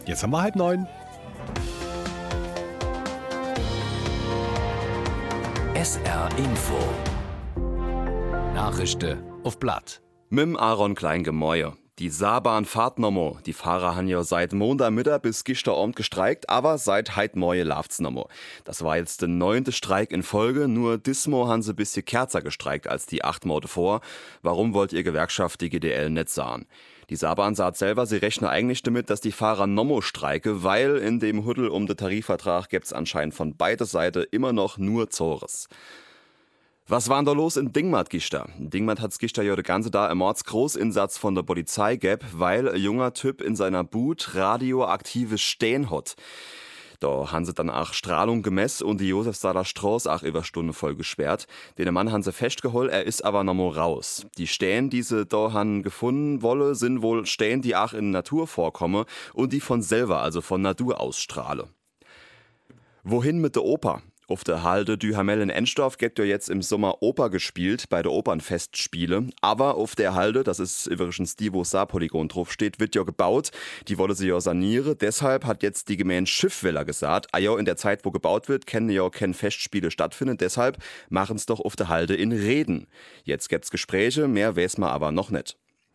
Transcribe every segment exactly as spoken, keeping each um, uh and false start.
Jetzt haben wir halb neun. S R Info. Nachrichten auf Blatt. Mit dem Aaron Kleingemäuer. Die Saarbahn fahrt nochmal. Die Fahrer haben ja seit Montagmittag bis gestern Abend gestreikt, aber seit heute Morgen läuft's nochmal. Das war jetzt der neunte Streik in Folge, nur diesmal haben sie ein bisschen kürzer gestreikt als die acht Monate vor. Warum wollt ihr Gewerkschaft die G D L nicht sagen? Die Saarbahn sagt selber, sie rechnen eigentlich damit, dass die Fahrer nochmal streiken, weil in dem Huddel um den Tarifvertrag gibt's anscheinend von beider Seite immer noch nur Zores. Was war denn da los in Dingmat gestern? In Dingmat hat's gestern ja den ganzen Tag einen Mordsgroßinsatz von der Polizei gab, weil ein junger Typ in seiner Boot radioaktives Stehen hat. Da haben sie dann auch Strahlung gemessen und die Josefstader Straße auch über Stunde voll gesperrt. Den Mann haben sie festgeholt, er ist aber noch mal raus. Die Stehen, die sie da haben gefunden wolle, sind wohl Stehen, die auch in der Natur vorkommen und die von selber, also von Natur ausstrahlen. Wohin mit der Oper? Auf der Halde Duhamel in Enstorf gibt ja jetzt im Sommer Oper gespielt bei der Opernfestspiele. Aber auf der Halde, das ist übrigens die, wo Saarpolygon drauf steht, wird ja gebaut. Die wolle sie ja sanieren. Deshalb hat jetzt die Gemeinde Schiffwiller gesagt, ah ja, in der Zeit, wo gebaut wird, können ja keine Festspiele stattfinden. Deshalb machen's doch auf der Halde in Reden. Jetzt gibt's Gespräche, mehr weiß man aber noch nicht.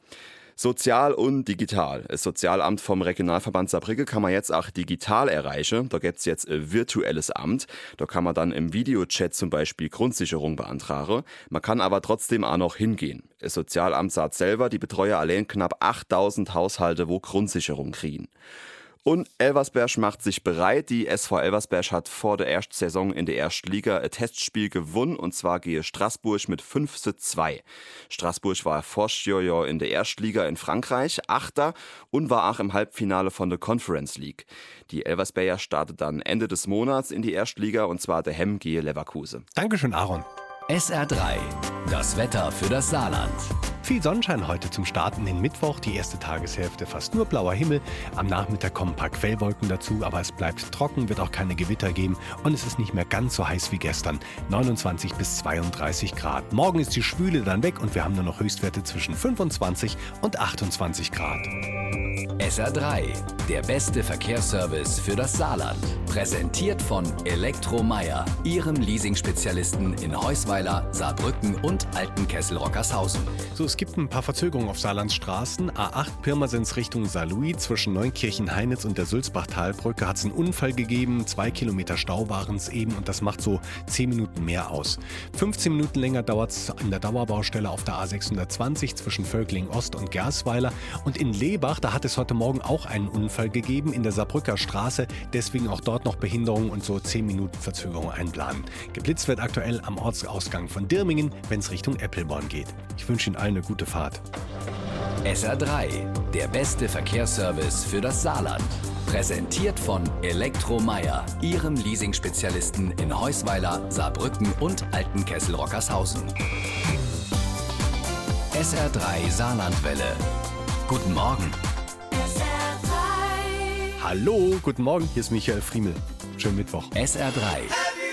Sozial und digital. Das Sozialamt vom Regionalverband Saarbrücken kann man jetzt auch digital erreichen. Da gibt's jetzt ein virtuelles Amt. Da kann man dann im Videochat zum Beispiel Grundsicherung beantragen. Man kann aber trotzdem auch noch hingehen. Das Sozialamt sagt selber, die betreuen allein knapp achttausend Haushalte, wo Grundsicherung kriegen. Und Elversberg macht sich bereit. Die S V Elversberg hat vor der ersten Saison in der ersten Liga ein Testspiel gewonnen, und zwar gegen Straßburg mit fünf zu zwei. Straßburg war Vorjahr in der ersten Liga in Frankreich, Achter, und war auch im Halbfinale von der Conference League. Die Elversberger startet dann Ende des Monats in die erste Liga, und zwar der Hemm gegen Leverkusen. Dankeschön, Aaron. S R drei. Das Wetter für das Saarland. Viel Sonnenschein heute zum Start in den Mittwoch. Die erste Tageshälfte fast nur blauer Himmel. Am Nachmittag kommen ein paar Quellwolken dazu, aber es bleibt trocken, wird auch keine Gewitter geben und es ist nicht mehr ganz so heiß wie gestern. neunundzwanzig bis zweiunddreißig Grad. Morgen ist die Schwüle dann weg und wir haben nur noch Höchstwerte zwischen fünfundzwanzig und achtundzwanzig Grad. S R drei. Der beste Verkehrsservice für das Saarland. Präsentiert von Elektromeier, Ihrem Leasing-Spezialisten in Heusweiler, Saarbrücken und Altenkessel-Rockershausen. So, es gibt ein paar Verzögerungen auf Saarlands Straßen. A acht Pirmasens Richtung Saarlouis zwischen Neunkirchen-Heinitz und der Sulzbach-Talbrücke hat es einen Unfall gegeben. Zwei Kilometer Stau waren es eben und das macht so zehn Minuten mehr aus. fünfzehn Minuten länger dauert es an der Dauerbaustelle auf der A sechshundertzwanzig zwischen Völkling Ost und Gersweiler. Und in Lebach, da hat es heute Morgen auch einen Unfall gegeben in der Saarbrücker Straße. Deswegen auch dort noch Behinderung und so zehn Minuten Verzögerung einplanen. Geblitzt wird aktuell am Ortsausgang von Dirmingen, wenn es Richtung Eppelborn geht. Ich wünsche Ihnen allen eine gute Fahrt. S R drei. Der beste Verkehrsservice für das Saarland. Präsentiert von Elektromeier, Ihrem Leasing-Spezialisten in Heusweiler, Saarbrücken und Altenkessel-Rockershausen. S R drei Saarlandwelle. Guten Morgen. S R drei. Hallo, guten Morgen, hier ist Michael Friemel. Schönen Mittwoch. S R drei.